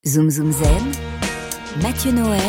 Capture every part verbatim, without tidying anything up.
Zoom Zoom Zen, Mathieu Noël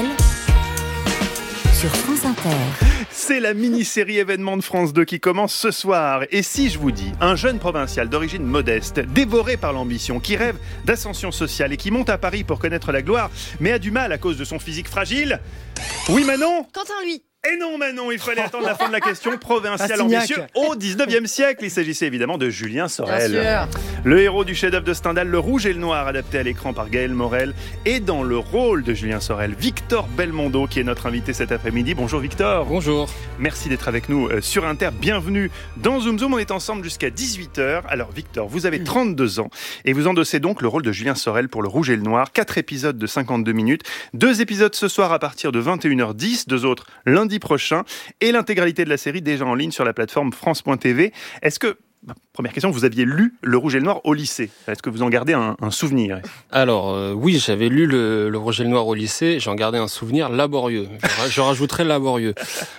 sur France Inter. C'est la mini-série événement de France deux qui commence ce soir. Et si je vous dis, un jeune provincial d'origine modeste, dévoré par l'ambition, qui rêve d'ascension sociale et qui monte à Paris pour connaître la gloire, mais a du mal à cause de son physique fragile. Oui Manon ? Quentin, lui. Et non Manon, il fallait attendre la fin de la question. Provincial Rastignac. ambitieux au dix-neuvième siècle. Il s'agissait évidemment de Julien Sorel. Bien sûr. Le héros du chef-d'œuvre de Stendhal, Le Rouge et le Noir, adapté à l'écran par Gaël Morel. Et dans le rôle de Julien Sorel, Victor Belmondo, qui est notre invité cet après-midi. Bonjour Victor. Bonjour. Merci d'être avec nous euh, sur Inter. Bienvenue dans Zoom Zoom. On est ensemble jusqu'à dix-huit heures. Alors Victor, vous avez trente-deux ans et vous endossez donc le rôle de Julien Sorel pour Le Rouge et le Noir. Quatre épisodes de cinquante-deux minutes. Deux épisodes ce soir à partir de vingt et une heures dix. Deux autres lundi prochain. Et l'intégralité de la série déjà en ligne sur la plateforme France point T V. Est-ce que, première question, vous aviez lu Le Rouge et le Noir au lycée ? Est-ce que vous en gardez un, un souvenir ? Alors, euh, oui, j'avais lu le, le Rouge et le Noir au lycée. J'en gardais un souvenir laborieux. Je, je rajouterais laborieux.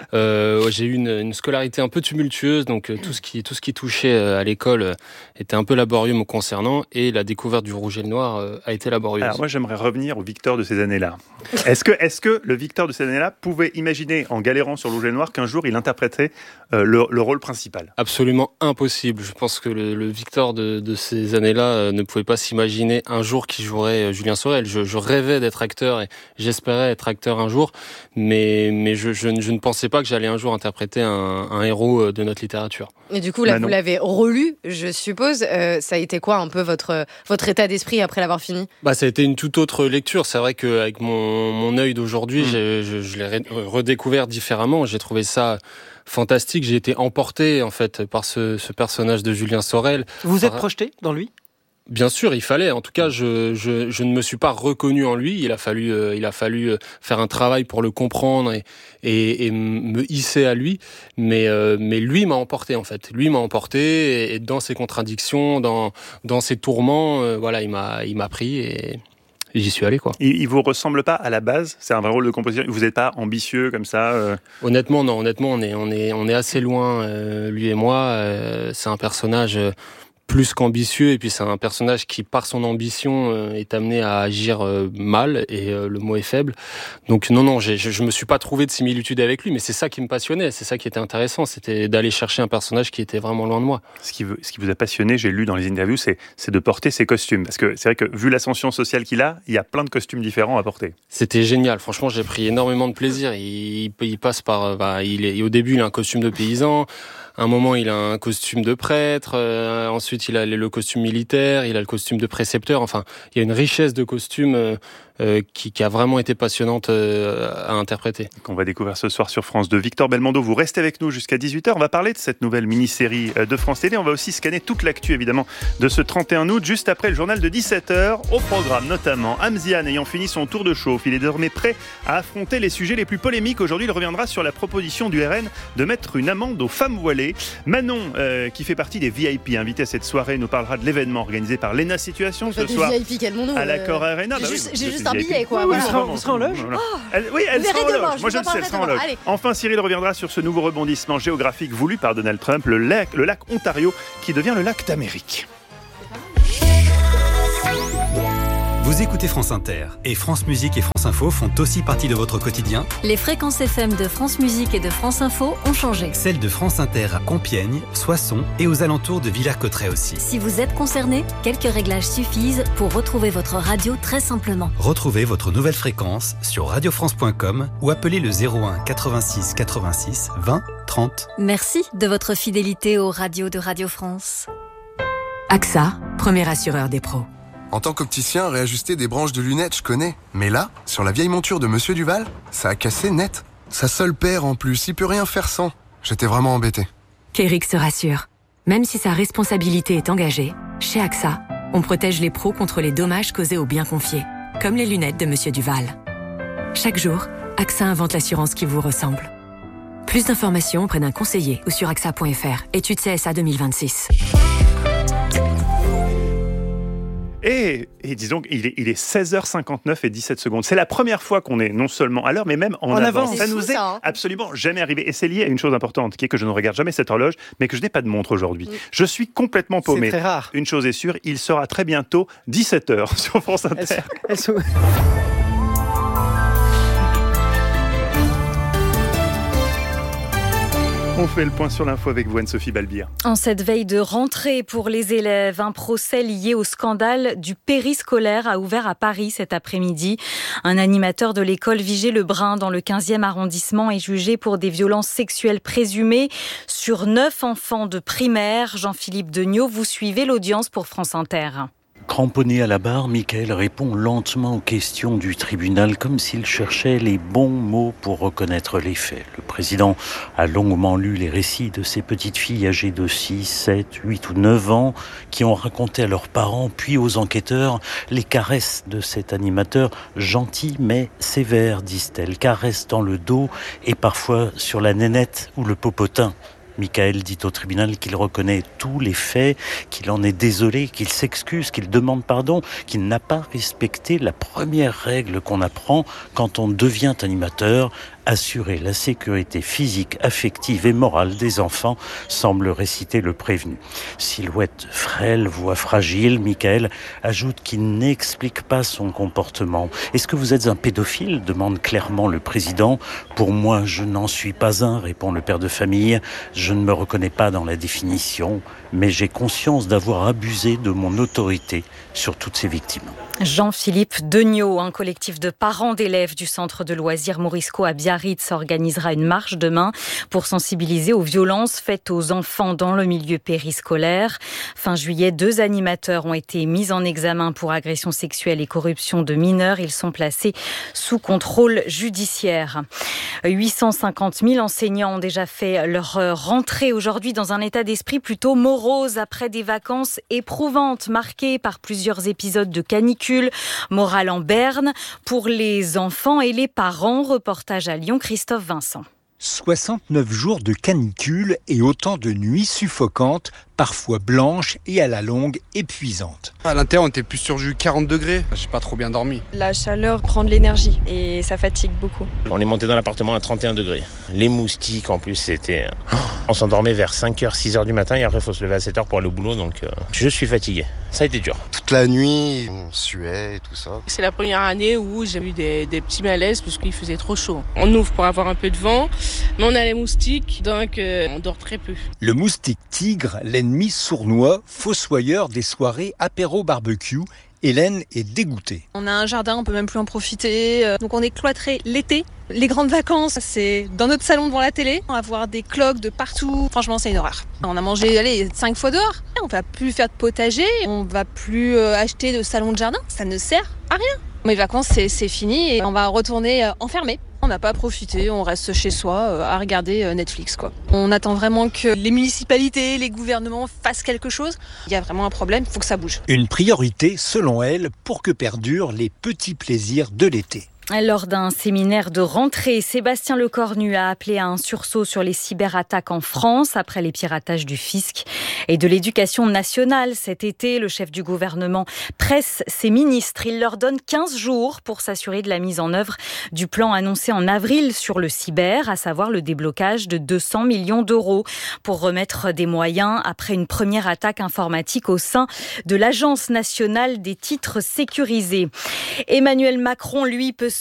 Euh, j'ai eu une, une scolarité un peu tumultueuse, donc euh, tout ce qui tout ce qui touchait euh, à l'école euh, était un peu laborieux me concernant, et la découverte du Rouge et le Noir euh, a été laborieuse. Alors moi, j'aimerais revenir au Victor de ces années-là. Est-ce que, est-ce que le Victor de ces années-là pouvait imaginer, en galérant sur Le Rouge et le Noir, qu'un jour il interprétait euh, le, le rôle principal ? Absolument impossible. Je pense que le, le Victor de, de ces années-là euh, ne pouvait pas s'imaginer un jour qu'il jouerait euh, Julien Sorel. Je, je rêvais d'être acteur et j'espérais être acteur un jour, mais, mais je, je, je ne pensais pas que j'allais un jour interpréter un, un héros de notre littérature. Et du coup, là, Manon. vous l'avez relu, je suppose. Euh, ça a été quoi un peu votre, votre état d'esprit après l'avoir fini ? Bah, ça a été une toute autre lecture. C'est vrai qu'avec mon, mon œil d'aujourd'hui, mmh. je, je, je l'ai redécouvert différemment. J'ai trouvé ça fantastique. J'ai été emporté, en fait, par ce, ce personnage de Julien Sorel. Vous vous êtes par... projeté dans lui ? Bien sûr, il fallait. En tout cas, je, je, je ne me suis pas reconnu en lui. Il a fallu, euh, il a fallu faire un travail pour le comprendre et, et, et me hisser à lui. Mais, euh, mais lui m'a emporté, en fait. Lui m'a emporté et, et dans ses contradictions, dans, dans ses tourments, euh, voilà, il m'a, il m'a pris et... Et j'y suis allé, quoi. Il, il vous ressemble pas à la base ? C'est un vrai rôle de compositeur ? Vous n'êtes pas ambitieux comme ça euh... Honnêtement, non. Honnêtement, on est, on est, on est assez loin, euh, lui et moi. Euh, c'est un personnage euh, plus qu'ambitieux, et puis c'est un personnage qui, par son ambition, euh, est amené à agir euh, mal, et euh, le mot est faible. Donc non, non, j'ai, je, je me suis pas trouvé de similitude avec lui, mais c'est ça qui me passionnait, c'est ça qui était intéressant, c'était d'aller chercher un personnage qui était vraiment loin de moi. Ce qui, ce qui vous a passionné, j'ai lu dans les interviews, c'est, c'est de porter ses costumes. Parce que c'est vrai que, vu l'ascension sociale qu'il a, il y a plein de costumes différents à porter. C'était génial, franchement, j'ai pris énormément de plaisir. Il, il passe par... Bah, il est, au début, il a un costume de paysan. À un moment, il a un costume de prêtre. Euh, ensuite, il a le costume militaire. Il a le costume de précepteur. Enfin, il y a une richesse de costumes euh, euh, qui, qui a vraiment été passionnante euh, à interpréter. Qu'on va découvrir ce soir sur France deux. Victor Belmondo, vous restez avec nous jusqu'à dix-huit heures. On va parler de cette nouvelle mini-série de France Télé. On va aussi scanner toute l'actu, évidemment, de ce trente et un août, juste après le journal de dix-sept heures. Au programme, notamment, Hamziane, ayant fini son tour de chauffe, il est désormais prêt à affronter les sujets les plus polémiques. Aujourd'hui, il reviendra sur la proposition du R N de mettre une amende aux femmes voilées. Manon, euh, qui fait partie des V I P invités à cette soirée, nous parlera de l'événement organisé par Léna Situation ce soir V I P, calmons-nous, à l'Accor euh... Arena. Bah J'ai oui, juste, j'ai juste V I P. un billet, quoi. Oui, Voilà. vous, serez, vous serez en loge voilà. Oh, elle, Oui, elle sera en loge. demain, Moi, je le sais, elle sera en loge. Allez. Enfin, Cyril reviendra sur ce nouveau rebondissement géographique voulu par Donald Trump, le lac, le lac Ontario, qui devient le lac d'Amérique. Vous écoutez France Inter et France Musique et France Info font aussi partie de votre quotidien. Les fréquences F M de France Musique et de France Info ont changé. Celles de France Inter à Compiègne, Soissons et aux alentours de Villers-Cotterêts aussi. Si vous êtes concerné, quelques réglages suffisent pour retrouver votre radio très simplement. Retrouvez votre nouvelle fréquence sur radio france point com ou appelez le zéro un quatre-vingt-six quatre-vingt-six vingt trente. Merci de votre fidélité aux radios de Radio France. A X A, premier assureur des pros. En tant qu'opticien, réajuster des branches de lunettes, je connais. Mais là, sur la vieille monture de Monsieur Duval, ça a cassé net. Sa seule paire en plus, il peut rien faire sans. J'étais vraiment embêté. Kérix se rassure. Même si sa responsabilité est engagée, chez A X A, on protège les pros contre les dommages causés aux biens confiés, comme les lunettes de Monsieur Duval. Chaque jour, A X A invente l'assurance qui vous ressemble. Plus d'informations auprès d'un conseiller ou sur A X A point F R. Étude C S A deux mille vingt-six. Et, et disons qu'il est, il est seize heures cinquante-neuf et dix-sept secondes. C'est la première fois qu'on est non seulement à l'heure, mais même en, En avance. avance. Ça C'est nous fou, est ça, hein. absolument jamais arrivé. Et c'est lié à une chose importante, qui est que je ne regarde jamais cette horloge, mais que je n'ai pas de montre aujourd'hui. Mm. Je suis complètement C'est paumé. très rare. Une chose est sûre, il sera très bientôt dix-sept heures sur France Elles Inter. sont- elles sont- On fait le point sur l'info avec vous, Anne-Sophie Balbir. En cette veille de rentrée pour les élèves, un procès lié au scandale du périscolaire a ouvert à Paris cet après-midi. Un animateur de l'école Vigée-le-Brun dans le quinzième arrondissement est jugé pour des violences sexuelles présumées sur neuf enfants de primaire. Jean-Philippe Degnaud, vous suivez l'audience pour France Inter. Cramponné à la barre, Mickaël répond lentement aux questions du tribunal comme s'il cherchait les bons mots pour reconnaître les faits. Le président a longuement lu les récits de ces petites filles âgées de six, sept, huit ou neuf ans qui ont raconté à leurs parents puis aux enquêteurs les caresses de cet animateur gentil mais sévère, disent-elles, caresses dans le dos et parfois sur la nénette ou le popotin. Mickaël dit au tribunal qu'il reconnaît tous les faits, qu'il en est désolé, qu'il s'excuse, qu'il demande pardon, qu'il n'a pas respecté la première règle qu'on apprend quand on devient animateur, assurer la sécurité physique, affective et morale des enfants, semble réciter le prévenu. Silhouette frêle, voix fragile, Mickaël ajoute qu'il n'explique pas son comportement. « Est-ce que vous êtes un pédophile ?» demande clairement le président. « Pour moi, je n'en suis pas un », répond le père de famille. « Je ne me reconnais pas dans la définition, mais j'ai conscience d'avoir abusé de mon autorité sur toutes ces victimes. » Jean-Philippe Degnaud, un collectif de parents d'élèves du centre de loisirs Morisco à Biarritz organisera une marche demain pour sensibiliser aux violences faites aux enfants dans le milieu périscolaire. Fin juillet, deux animateurs ont été mis en examen pour agression sexuelle et corruption de mineurs. Ils sont placés sous contrôle judiciaire. huit cent cinquante mille enseignants ont déjà fait leur rentrée aujourd'hui dans un état d'esprit plutôt morose après des vacances éprouvantes marquées par plusieurs épisodes de canicule. Morale en berne pour les enfants et les parents. Reportage à Lyon, Christophe Vincent. soixante-neuf jours de canicule et autant de nuits suffocantes, parfois blanches et à la longue épuisantes. À l'intérieur, on était plus sur du quarante degrés. J'ai pas trop bien dormi. La chaleur prend de l'énergie et ça fatigue beaucoup. On est monté dans l'appartement à trente et un degrés. Les moustiques, en plus, c'était... On s'endormait vers cinq heures, six heures du matin et après, il faut se lever à sept heures pour aller au boulot. Donc, euh, je suis fatigué. Ça a été dur. Toute la nuit, on suait et tout ça. C'est la première année où j'ai eu des, des petits malaises parce qu'il faisait trop chaud. On ouvre pour avoir un peu de vent, mais on a les moustiques, donc euh, on dort très peu. Le moustique tigre, l'ennemi sournois, fossoyeur des soirées apéro-barbecue, Hélène est dégoûtée. On a un jardin, on peut même plus en profiter. Donc on est cloîtré l'été. Les grandes vacances, c'est dans notre salon devant la télé. On va voir des cloques de partout. Franchement, c'est une horreur. On a mangé, allez, cinq fois dehors. On va plus faire de potager. On va plus acheter de salon de jardin. Ça ne sert à rien. Mes vacances, c'est, c'est fini et on va retourner enfermés. On n'a pas profité, on reste chez soi à regarder Netflix, quoi. On attend vraiment que les municipalités, les gouvernements fassent quelque chose. Il y a vraiment un problème, il faut que ça bouge. Une priorité, selon elle, pour que perdurent les petits plaisirs de l'été. Lors d'un séminaire de rentrée, Sébastien Lecornu a appelé à un sursaut sur les cyberattaques en France après les piratages du fisc et de l'éducation nationale. Cet été, le chef du gouvernement presse ses ministres. Il leur donne quinze jours pour s'assurer de la mise en œuvre du plan annoncé en avril sur le cyber, à savoir le déblocage de deux cents millions d'euros pour remettre des moyens après une première attaque informatique au sein de l'Agence nationale des titres sécurisés. Emmanuel Macron, lui, peut